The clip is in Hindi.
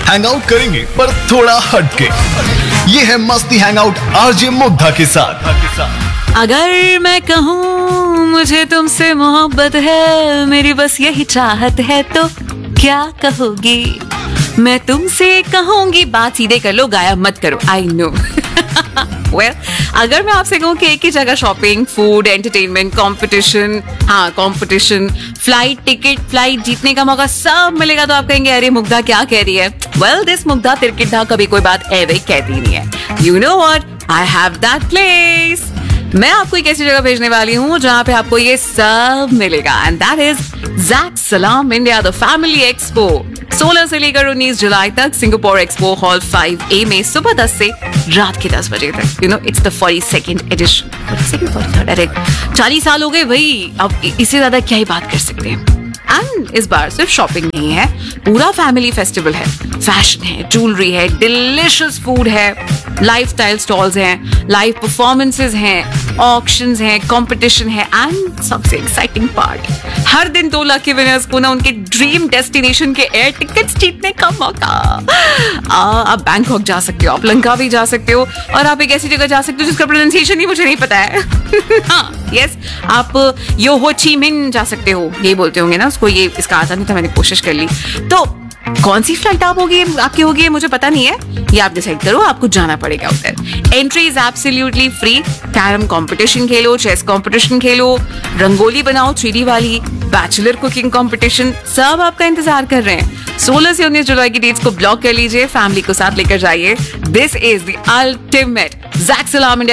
हैंग आउट करेंगे पर थोड़ा हटके। ये है मस्ती हैंग आउट आरजे मुग्धा के साथ। अगर मैं कहूँ मुझे तुमसे मोहब्बत है, मेरी बस यही चाहत है, तो क्या कहोगी? मैं तुमसे कहूंगी, बात सीधे कर लो, गायब मत करो। I know. Well, अगर मैं आपसे कहूँ कि एक ही जगह shopping, food, entertainment, competition, flight ticket, flight जीतने का मौका सब मिलेगा, तो आप कहेंगे अरे मुग्धा क्या कह रही है? वेल, दिस मुग्धा तिरकिड्ढा कभी कोई बात ऐसे कहती नहीं है। You know what, I have that place. मैं आपको एक ऐसी जगह भेजने वाली हूँ जहाँ पे आपको ये सब मिलेगा, एंड दैट इज ज़ैक सलाम इंडिया द फैमिली एक्सपो। 16 से लेकर 19 जुलाई तक सिंगापुर एक्सपो हॉल 5A में सुबह 10 से रात के 10 बजे तक। You know, it's the 42nd addition. 43rd, अरे 40 साल हो गए भाई, अब इससे ज्यादा क्या ही बात कर सकते हैं। एंड इस बार सिर्फ शॉपिंग नहीं है, पूरा फैमिली फेस्टिवल है। फैशन है, ज्वेलरी है, डिलिशियस फूड है, लाइफस्टाइल स्टॉल्स हैं, लाइव परफॉर्मेंसेस हैं, ऑक्शंस हैं, कंपटीशन है, एंड सबसे एक्साइटिंग पार्ट, हर दिन 2 लाख के विनर्स को ना उनके ड्रीम डेस्टिनेशन के एयर टिकट्स जीतने का मौका। आप बैंकॉक जा सकते हो, आप लंका भी जा सकते हो, और आप एक ऐसी जगह जा सकते हो जिसका प्रोनाउंसिएशन ही मुझे नहीं पता है। यस, आप यो हो ची मिन जा सकते हो, ये बोलते होंगे ना उसको, ये इसका आता नहीं था, मैंने कोशिश कर ली। तो कौन सी फ्लाइट आपकी होगी मुझे पता नहीं है, ये आप डिसाइड करो, आपको जाना पड़ेगा उधर। Entry is absolutely free. Carrom competition Khelo, chess competition खेलो, रंगोली बनाओ 3D वाली, बैचलर कुकिंग कंपटीशन, सब आपका इंतजार कर रहे हैं। 16 से 19 जुलाई की डेट्स को ब्लॉक कर लीजिए, फैमिली को साथ लेकर जाइए। This is the ultimate Zac सलाम इंडिया